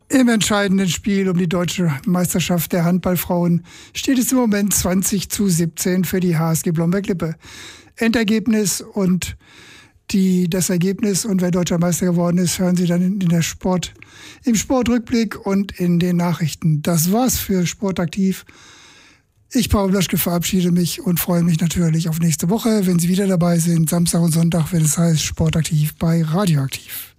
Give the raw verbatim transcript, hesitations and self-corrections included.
Im entscheidenden Spiel um die deutsche Meisterschaft der Handballfrauen steht es im Moment zwanzig zu siebzehn für die H S G Blomberg-Lippe. Endergebnis und die, das Ergebnis und wer deutscher Meister geworden ist, hören Sie dann in, in der Sport, im Sportrückblick und in den Nachrichten. Das war's für Sportaktiv. Ich, Paul Blaschke, verabschiede mich und freue mich natürlich auf nächste Woche, wenn Sie wieder dabei sind, Samstag und Sonntag, wenn es heißt Sportaktiv bei Radioaktiv.